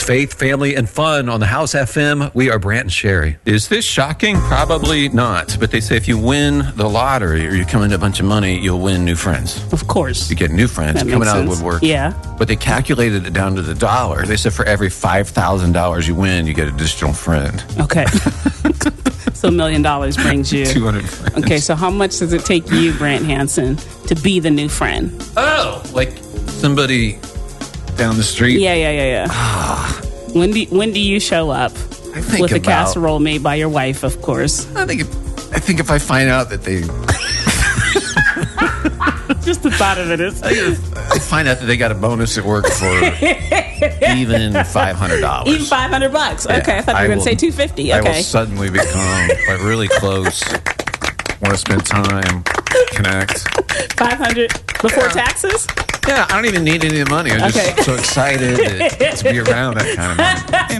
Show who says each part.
Speaker 1: faith, family, and fun on the House FM. We are Brant and Sherry.
Speaker 2: Is this shocking? Probably not. But they say if you win the lottery or you come into a bunch of money, you'll win new friends.
Speaker 3: Of course.
Speaker 2: You get new friends
Speaker 3: That
Speaker 2: coming
Speaker 3: makes
Speaker 2: out of the
Speaker 3: sense.
Speaker 2: woodwork.
Speaker 3: Yeah.
Speaker 2: But they calculated it down to the dollar. They said for every $5,000 you win, you get an additional friend.
Speaker 3: Okay. So $1 million brings you
Speaker 2: 200 friends.
Speaker 3: Okay, so how much does it take you, Brant Hansen, to be the new friend?
Speaker 2: Oh, like somebody down the street?
Speaker 3: Yeah. When do you show up?
Speaker 2: I think
Speaker 3: with a
Speaker 2: about-
Speaker 3: casserole made by your wife, of course.
Speaker 2: I think if I find out that they...
Speaker 3: Just the thought of it is.
Speaker 2: I find out that they got a bonus at work for even $500.
Speaker 3: Even $500. Okay, I thought you were going to say $250.
Speaker 2: I will
Speaker 3: Okay.
Speaker 2: suddenly become like really close. Want to spend time, connect.
Speaker 3: $500 before taxes?
Speaker 2: Yeah, I don't even need any of the money. I'm just
Speaker 3: Okay.
Speaker 2: so excited to be around that kind of money.